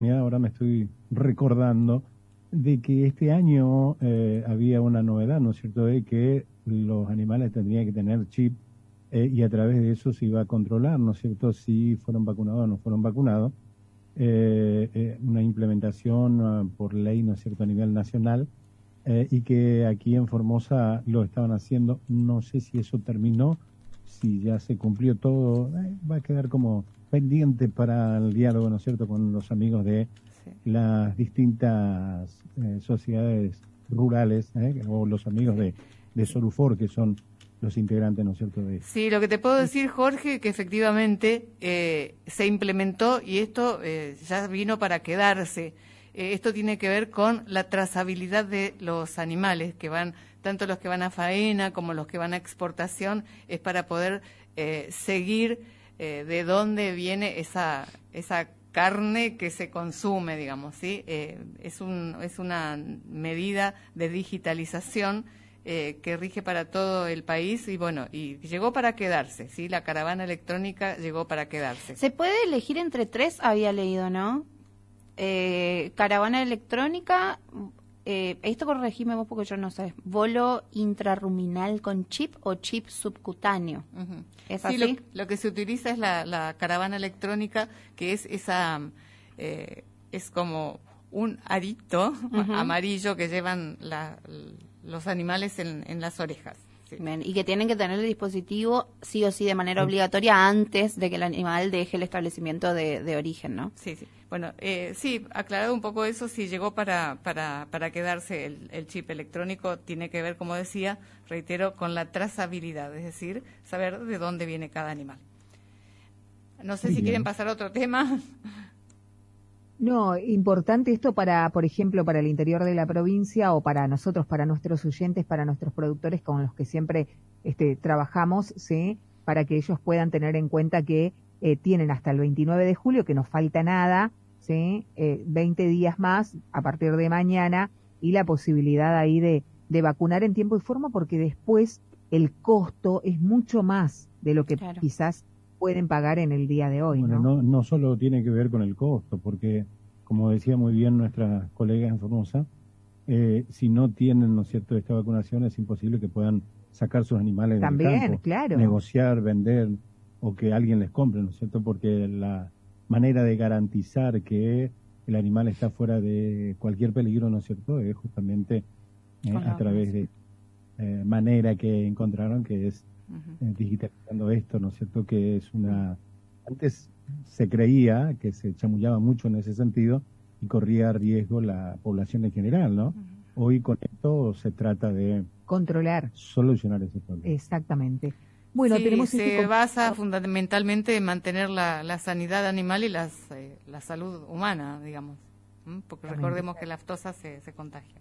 ahora me estoy recordando de que este año había una novedad, ¿no es cierto?, de que los animales tendrían que tener chip y a través de eso se iba a controlar, ¿no es cierto?, si fueron vacunados o no fueron vacunados. Una implementación por ley, ¿no es cierto?, a nivel nacional, y que aquí en Formosa lo estaban haciendo. No sé si eso terminó, si ya se cumplió todo, va a quedar como pendiente para el diálogo, ¿no es cierto?, con los amigos de las distintas sociedades rurales, o los amigos de Solufor, que son los integrantes, ¿no es cierto? Sí, lo que te puedo decir, Jorge, que efectivamente se implementó y esto ya vino para quedarse. Esto tiene que ver con la trazabilidad de los animales que van, tanto los que van a faena como los que van a exportación, es para poder seguir de dónde viene esa carne que se consume, digamos, ¿sí? Es una medida de digitalización que rige para todo el país y bueno, y llegó para quedarse, ¿sí? La caravana electrónica llegó para quedarse. Se puede elegir entre tres, había leído, ¿no? Caravana electrónica, esto corregime vos porque yo no sé, bolo intrarruminal con chip o chip subcutáneo. Uh-huh. ¿Es sí, así? Lo que se utiliza es la caravana electrónica, que es es como un arito amarillo que llevan los animales en las orejas. Sí. Bien, y que tienen que tener el dispositivo sí o sí de manera obligatoria antes de que el animal deje el establecimiento de origen, ¿no? Sí, sí. Bueno, sí, aclarado un poco eso, sí llegó para quedarse el chip electrónico, tiene que ver, como decía, reitero, con la trazabilidad, es decir, saber de dónde viene cada animal. No sé si quieren pasar a otro tema. No, importante esto para, por ejemplo, para el interior de la provincia o para nosotros, para nuestros oyentes, para nuestros productores con los que siempre trabajamos, ¿sí? Para que ellos puedan tener en cuenta que tienen hasta el 29 de julio, que no falta nada, ¿sí? 20 días más a partir de mañana y la posibilidad ahí de vacunar en tiempo y forma, porque después el costo es mucho más de lo que quizás pueden pagar en el día de hoy. Bueno, no solo tiene que ver con el costo, porque como decía muy bien nuestra colega en Formosa, si no tienen, ¿no es cierto?, esta vacunación, es imposible que puedan sacar sus animales del campo, claro, negociar, vender o que alguien les compre, ¿no es cierto?, porque la manera de garantizar que el animal está fuera de cualquier peligro, ¿no es cierto?, es justamente a través de manera que encontraron, que es digitalizando esto, ¿no es cierto?, que es antes se creía que se chamullaba mucho en ese sentido y corría riesgo la población en general, ¿no? Hoy con esto se trata de controlar, solucionar ese problema. Exactamente. Bueno, sí, tenemos se basa fundamentalmente en mantener la sanidad animal y la salud humana, digamos, porque recordemos que la aftosa se contagia.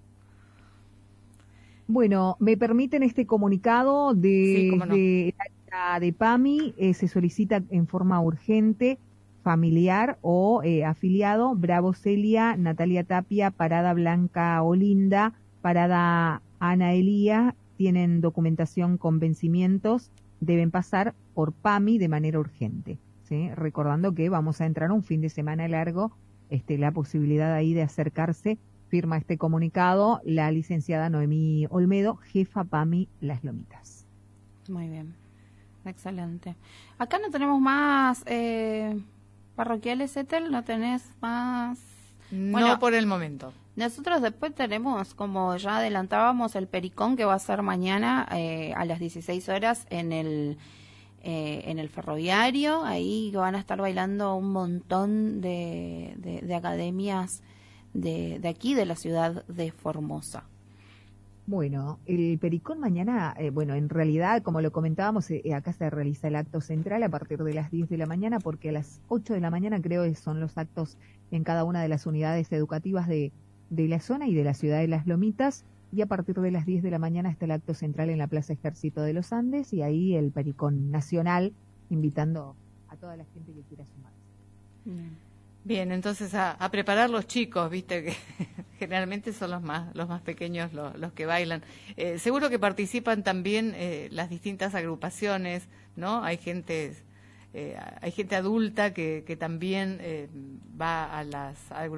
Bueno, me permiten este comunicado de PAMI, se solicita en forma urgente, familiar o afiliado, Bravo Celia, Natalia Tapia, Parada Blanca Olinda, Parada Ana Elía, tienen documentación con vencimientos, deben pasar por PAMI de manera urgente, ¿sí? Recordando que vamos a entrar un fin de semana largo, la posibilidad ahí de acercarse. Firma este comunicado la licenciada Noemí Olmedo, jefa PAMI Las Lomitas. Muy bien, excelente. Acá no tenemos más parroquiales, Ethel, ¿no tenés más? No, bueno, por el momento. Nosotros después tenemos, como ya adelantábamos, el Pericón que va a ser mañana a las 16 horas en el ferroviario. Ahí van a estar bailando un montón de academias de aquí, de la ciudad de Formosa. Bueno, el Pericón mañana, en realidad, como lo comentábamos, acá se realiza el acto central a partir de las 10 de la mañana, porque a las 8 de la mañana creo que son los actos en cada una de las unidades educativas de la zona y de la ciudad de Las Lomitas, y a partir de las 10 de la mañana está el acto central en la Plaza Ejército de los Andes, y ahí el Pericón Nacional, invitando a toda la gente que quiera sumarse. Bien, entonces a preparar los chicos, viste que generalmente son los más pequeños los que bailan. Seguro que participan también las distintas agrupaciones, ¿no? Hay gente hay gente adulta que también va a las